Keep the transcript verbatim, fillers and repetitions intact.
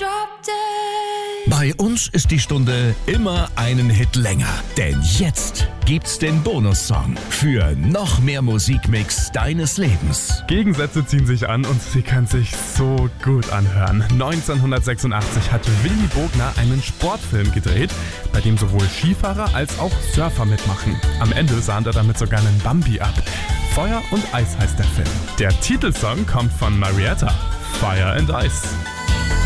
Bei uns ist die Stunde immer einen Hit länger. Denn jetzt gibt's den Bonussong für noch mehr Musikmix deines Lebens. Gegensätze ziehen sich an und sie können sich so gut anhören. neunzehnhundertsechsundachtzig hat Willy Bogner einen Sportfilm gedreht, bei dem sowohl Skifahrer als auch Surfer mitmachen. Am Ende sahnt er damit sogar einen Bambi ab. Feuer und Eis heißt der Film. Der Titelsong kommt von Marietta, Fire and Ice.